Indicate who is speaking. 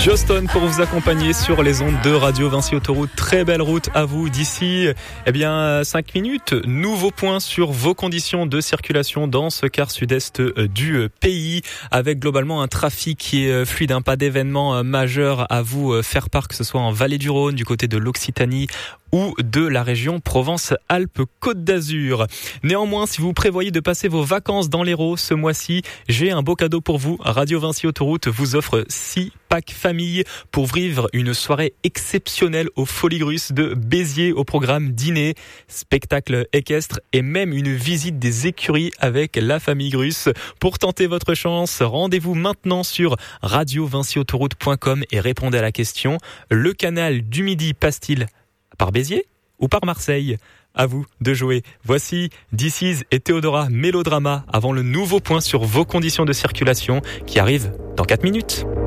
Speaker 1: Joston pour vous accompagner sur les ondes de Radio Vinci Autoroute. Très belle route à vous d'ici 5 minutes. Nouveau point sur vos conditions de circulation dans ce quart sud-est du pays, avec globalement un trafic qui est fluide, pas d'événements majeurs à vous faire part, que ce soit en Vallée du Rhône, du côté de l'Occitanie ou de la région Provence-Alpes-Côte d'Azur. Néanmoins, si vous prévoyez de passer vos vacances dans l'Hérault ce mois-ci, j'ai un beau cadeau pour vous. Radio Vinci Autoroute vous offre 6 packs famille pour vivre une soirée exceptionnelle aux Folies Grusses de Béziers, au programme dîner, spectacle équestre et même une visite des écuries avec la famille Grusse. Pour tenter votre chance, rendez-vous maintenant sur radiovinciautoroute.com et répondez à la question: le canal du Midi passe-t-il par Béziers ou par Marseille? À vous de jouer. Voici This Is et Théodora Mélodrama avant le nouveau point sur vos conditions de circulation qui arrive dans 4 minutes.